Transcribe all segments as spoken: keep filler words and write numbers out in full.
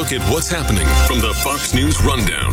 look at what's happening from the Fox News Rundown.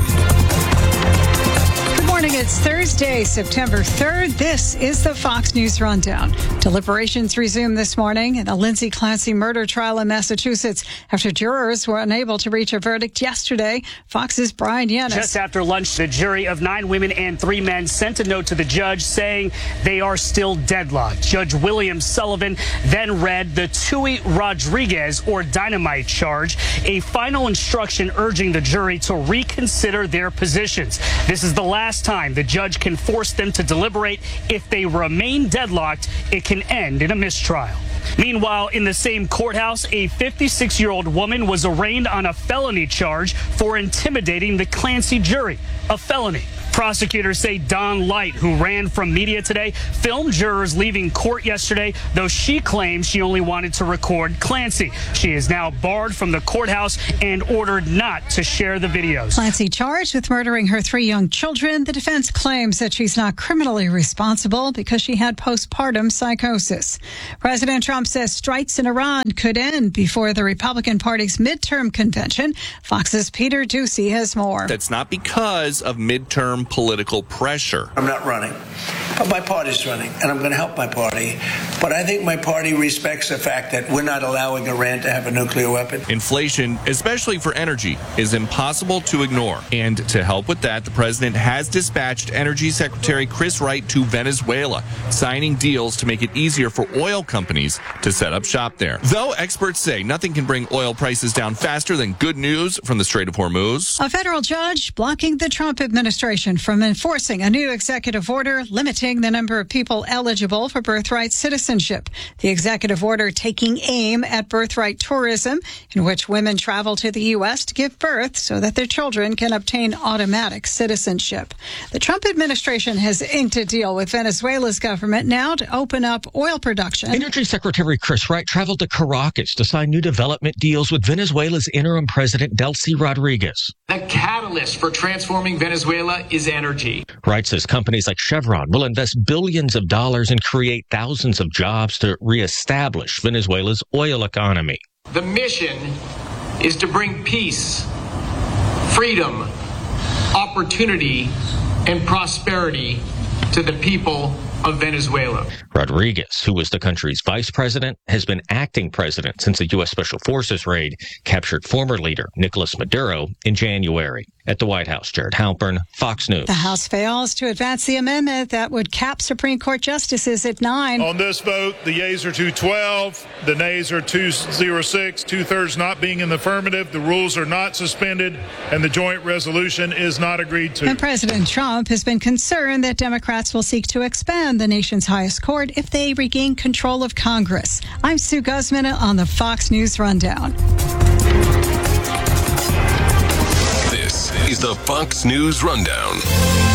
Good morning. It's Thursday, September third. This is the Fox News Rundown. Deliberations resumed this morning in the Lindsay Clancy murder trial in Massachusetts after jurors were unable to reach a verdict yesterday. Fox's Brian Yannis. Just after lunch, the jury of nine women and three men sent a note to the judge saying they are still deadlocked. Judge William Sullivan then read the Tui Rodriguez or dynamite charge, a final instruction urging the jury to reconsider their positions. This is the last time the judge can force them to deliberate. If they remain deadlocked, it can end in a mistrial. Meanwhile, in the same courthouse, a fifty-six-year-old woman was arraigned on a felony charge for intimidating the Clancy jury, a felony. Prosecutors say Dawn Light, who ran from media today, filmed jurors leaving court yesterday, though she claims she only wanted to record Clancy. She is now barred from the courthouse and ordered not to share the videos. Clancy charged with murdering her three young children. The defense claims that she's not criminally responsible because she had postpartum psychosis. President Trump says strikes in Iran could end before the Republican Party's midterm convention. Fox's Peter Doocy has more. That's not because of midterm political pressure. I'm not running, but my party's running, and I'm going to help my party. But I think my party respects the fact that we're not allowing Iran to have a nuclear weapon. Inflation, especially for energy, is impossible to ignore. And to help with that, the president has dispatched Energy Secretary Chris Wright to Venezuela, signing deals to make it easier for oil companies to set up shop there. Though experts say nothing can bring oil prices down faster than good news from the Strait of Hormuz. A federal judge blocking the Trump administration from enforcing a new executive order limiting the number of people eligible for birthright citizenship. The executive order taking aim at birthright tourism, in which women travel to the U S to give birth so that their children can obtain automatic citizenship. The Trump administration has inked a deal with Venezuela's government now to open up oil production. Energy Secretary Chris Wright traveled to Caracas to sign new development deals with Venezuela's interim president, Delcy Rodriguez. The catalyst for transforming Venezuela is energy. Wright says companies like Chevron will invest billions of dollars and create thousands of jobs to reestablish Venezuela's oil economy. The mission is to bring peace, freedom, opportunity, and prosperity to the people of Venezuela. Rodriguez, who was the country's vice president, has been acting president since the U S Special Forces raid captured former leader Nicolas Maduro in January. At the White House, Jared Halpern, Fox News. The House fails to advance the amendment that would cap Supreme Court justices at nine. On this vote, the yeas are two twelve, the nays are two oh six, two-thirds not being in the affirmative. The rules are not suspended, and the joint resolution is not agreed to. And President Trump has been concerned that Democrats will seek to expand the nation's highest court if they regain control of Congress. I'm Sue Guzman on the Fox News Rundown. This is the Fox News Rundown.